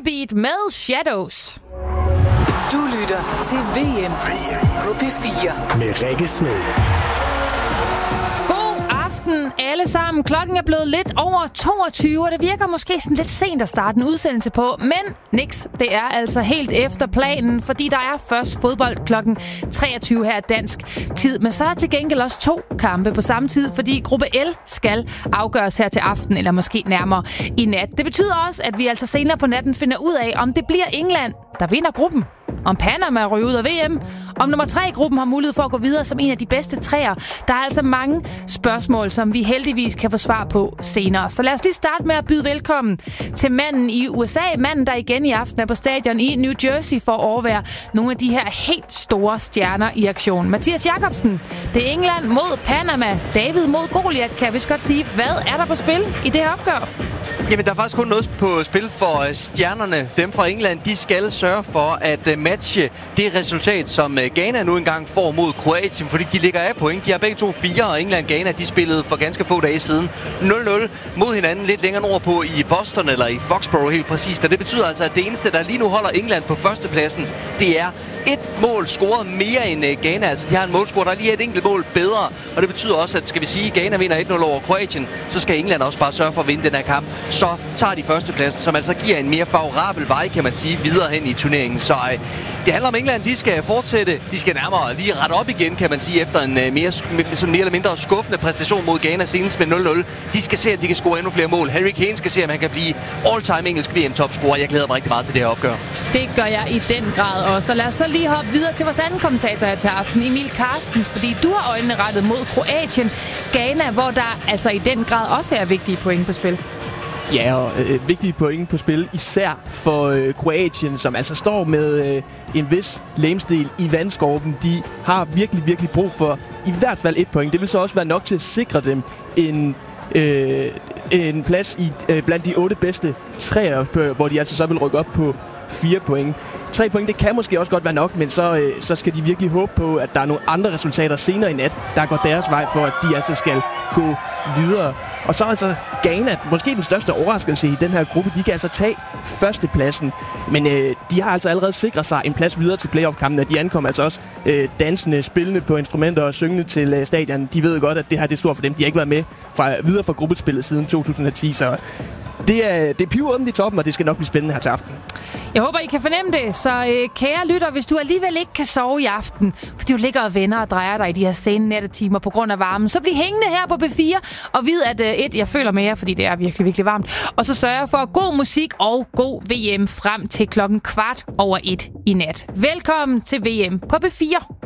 Volbeat med Shadows. Du lytter til VM på P4 med Rikke Smed. Aften alle sammen. Klokken er blevet lidt over 22, og det virker måske sådan lidt sent at starte en udsendelse på. Men niks, det er altså helt efter planen, fordi der er først fodbold klokken 23 her dansk tid. Men så er der til gengæld også 2 kampe på samme tid, fordi gruppe L skal afgøres her til aften, eller måske nærmere i nat. Det betyder også, at vi altså senere på natten finder ud af, om det bliver England, der vinder gruppen. Om Panama ryger ud af VM. Om nummer 3 i gruppen har mulighed for at gå videre som en af de bedste træer. Der er altså mange spørgsmål, som vi heldigvis kan få svar på senere. Så lad os lige starte med at byde velkommen til manden i USA. Manden, der igen i aften er på stadion i New Jersey for at overvære nogle af de her helt store stjerner i aktion. Mathias Jakobsen, det er England mod Panama. David mod Goliath, kan jeg vist godt sige. Hvad er der på spil i det her opgør? Jamen, der er faktisk kun noget på spil for stjernerne. Dem fra England, de skal sørge for at matche det resultat, som Ghana nu engang får mod Kroatien, fordi de ligger af point. De har begge to 4, og England og Ghana, de spillede for ganske få dage siden 0-0 mod hinanden lidt længere nordpå i Boston, eller i Foxborough helt præcist. Og det betyder altså, at det eneste, der lige nu holder England på førstepladsen, det er et mål scoret mere end Ghana. Altså, de har en målscore, der lige er et enkelt mål bedre. Og det betyder også, at skal vi sige, Ghana vinder 1-0 over Kroatien, så skal England også bare sørge for at vinde den her kamp. Så tager de førstepladsen, som altså giver en mere favorabel vej, kan man sige, videre hen i turneringen. Så det handler om England, de skal fortsætte. De skal nærmere lige rette op igen, kan man sige, efter en mere eller mindre skuffende præstation mod Ghana senest med 0-0. De skal se, at de kan score endnu flere mål. Harry Kane skal se, at han kan blive all-time engelsk VM-topscorer. Jeg glæder mig rigtig meget til det her opgør. Det gør jeg i den grad også. Så lad os så lige hoppe videre til vores anden kommentator her til aften, Emil Carstens, fordi du har øjnene rettet mod Kroatien, Ghana, hvor der altså i den grad også er vigtige point på spil. Ja, og vigtige point på spil, især for Kroatien, som altså står med en vis legemsdel i vandskorpen. De har virkelig, virkelig brug for i hvert fald 1 point. Det vil så også være nok til at sikre dem en plads i blandt de 8 bedste træer, hvor de altså så vil rykke op på 4 point. 3 point, det kan måske også godt være nok, men så skal de virkelig håbe på, at der er nogle andre resultater senere i nat, der går deres vej for, at de altså skal gå videre. Og så altså Ghana, måske den største overraskelse i den her gruppe, de kan altså tage førstepladsen, men de har altså allerede sikret sig en plads videre til playoff-kampene. De ankommer altså også dansende, spillende på instrumenter og syngende til stadion. De ved godt, at det her det er stort for dem. De har ikke været med videre fra gruppespillet siden 2010, så det er pivåbent i toppen, og det skal nok blive spændende her til aften. Jeg håber, I kan fornemme det. Så kære lytter, hvis du alligevel ikke kan sove i aften, fordi du ligger og vender og drejer dig i de her sene nattetimer på grund af varmen, så bliv hængende her på B4 og vid, at jeg føler med jer, fordi det er virkelig, virkelig varmt. Og så sørger jeg for god musik og god VM frem til 1:15 i nat. Velkommen til VM på B4.